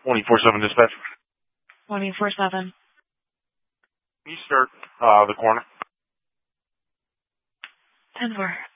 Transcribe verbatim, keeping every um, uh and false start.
twenty-four seven dispatch. twenty-four seven. Can you start uh, the corner? ten four.